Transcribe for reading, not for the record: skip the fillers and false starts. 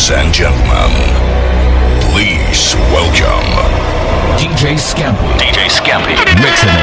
Ladies and gentlemen, please welcome DJ Scampy. DJ Scampy. Mixing it